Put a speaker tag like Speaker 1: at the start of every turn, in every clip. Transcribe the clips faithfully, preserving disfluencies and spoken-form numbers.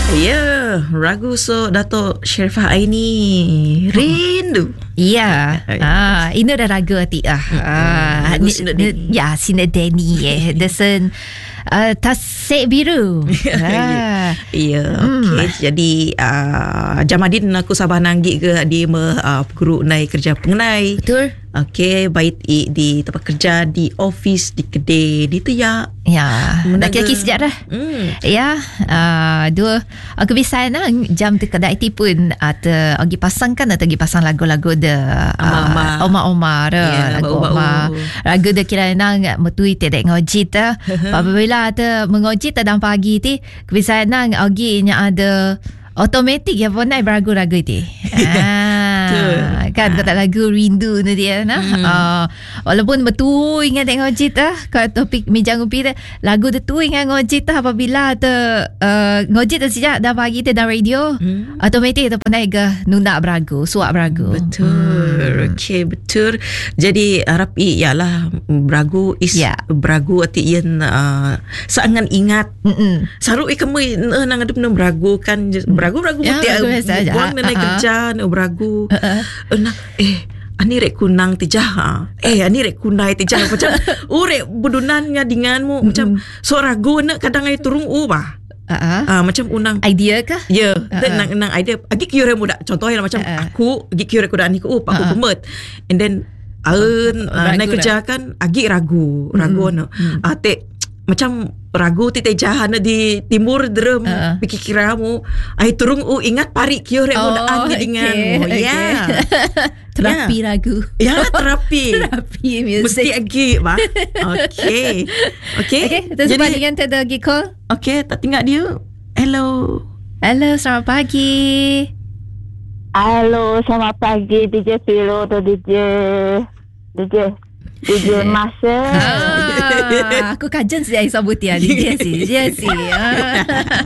Speaker 1: Ya, ragu so Dato' Sharifah Aini. Rindu.
Speaker 2: Ya, ah, ini dah ragu hati ah. Ah,
Speaker 1: Ragu Sinak Deni.
Speaker 2: Ya, Sinak Deni eh. Desen uh, Tasik Biru. Ah.
Speaker 1: Ya, okey. Jadi uh, Jamadin aku sabah nanggik ke dia me uh, guru nai kerja pengenai.
Speaker 2: Betul.
Speaker 1: Okey, baik i, di tempat kerja, di office, di kedai, di tu ya.
Speaker 2: Ya, dah kira sejarah.
Speaker 1: Hmm.
Speaker 2: Ya, uh, dua aku bisa nak jam tu kedai ti pun atau agi pasangkan atau agi pasang lagu-lagu de uh, oma-oma re
Speaker 1: Yeah,
Speaker 2: lagu
Speaker 1: bau-bau.
Speaker 2: oma lagu de kira nang metui tedek ngojit ta apabila ada mengojit dalam pagi ti bisa nang agi nya ada automatik ya pun naik ragu-ragu ti. Ah, kan kata lagu rindu ni dia nah.
Speaker 1: Hmm.
Speaker 2: Uh, walaupun betul ingat tengok ngojit ah kat topik mijang upi tu lagu tu tu ingat ngojit ah apabila tu uh, ngojit tu sejak dah pagi tu dah radio
Speaker 1: Hmm.
Speaker 2: automatik tu pun naik ke nunda beragu suak beragu.
Speaker 1: Betul.
Speaker 2: Hmm.
Speaker 1: Okey, betul. Jadi harap i ialah beragu is
Speaker 2: Ya.
Speaker 1: beragu ati yen uh, sangat ingat.
Speaker 2: Mm-mm.
Speaker 1: Saru i kemui eh, nang ada pernah beragu kan beragu-beragu
Speaker 2: Ya,
Speaker 1: mesti
Speaker 2: beragu biasa aja.
Speaker 1: buang nang
Speaker 2: Ah, ah.
Speaker 1: kerja nang beragu.
Speaker 2: Ah, ah.
Speaker 1: Eh, nah, eh ani rek kunang tijah ha. Eh ani rek kunai tijah macam urek budunannya denganmu macam so ragu nak kadang ai turung u bah.
Speaker 2: Ah, ah.
Speaker 1: Ah macam unang
Speaker 2: Idea kah?
Speaker 1: ya,
Speaker 2: Ah,
Speaker 1: dan
Speaker 2: ah.
Speaker 1: nang nang idea agi kiure muda contohnya macam
Speaker 2: Ah, ah.
Speaker 1: aku agi kiure kuda ni ku aku
Speaker 2: Ah, ah.
Speaker 1: pemet and then aun
Speaker 2: Ah,
Speaker 1: uh,
Speaker 2: ragu
Speaker 1: naik kerja kan agi ragu ragu no ah te macam ragu ti tejahan di timur derem
Speaker 2: Ah, ah.
Speaker 1: pikir kiramu ai turung u ingat pari kiure muda
Speaker 2: Oh,
Speaker 1: ni dengan
Speaker 2: okay,
Speaker 1: ya
Speaker 2: Terapi ragu.
Speaker 1: ya terapi
Speaker 2: Terapi
Speaker 1: mesti
Speaker 2: music.
Speaker 1: agi bah okey okey
Speaker 2: Okay, kita sempat dengan Tada lagi call.
Speaker 1: okey tak tinggal dia hello.
Speaker 2: Hello, selamat pagi.
Speaker 3: Halo, selamat pagi D J Pilo atau D J D J D J Masa.
Speaker 2: Ah, aku kajen sejak sabut ya. Dia si, dia si. Ah.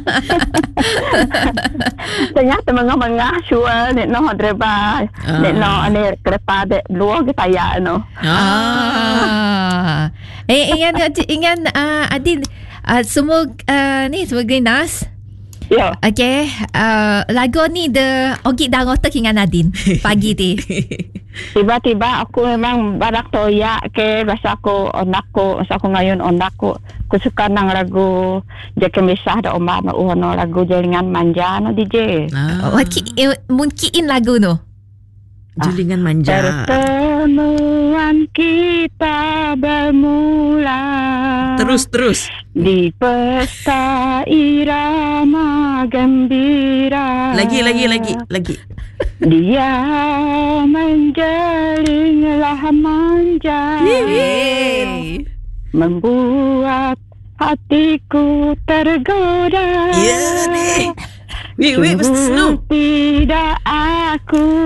Speaker 3: Ternyata mengah-mengah syua nek no dreba. Nek no ane kereta de luar kita ya no.
Speaker 2: Ah. Eh, ingat ingat uh, Adin uh, semua uh, ni sebagai nas.
Speaker 3: Yo.
Speaker 2: Okay, uh, lagu ni de Ogi dah ngotak dengan Nadine pagi ti.
Speaker 3: Tiba-tiba aku memang barak toya ke rasa aku onako, rasa aku ngayon onako. Aku suka nang lagu Jake Misah da Omar no uhono lagu Jaringan Manja no D J.
Speaker 1: Ah.
Speaker 2: Oh, ki, eh, mungkin lagu no.
Speaker 1: Jelingan manja.
Speaker 3: Pertemuan kita bermula
Speaker 1: Terus terus.
Speaker 3: di pesta irama gembira.
Speaker 1: Lagi lagi lagi lagi.
Speaker 3: Dia menjalinglah manja, membuat hatiku tergoda.
Speaker 1: Ya ni. Wait wait mesti slow.
Speaker 3: Tidak aku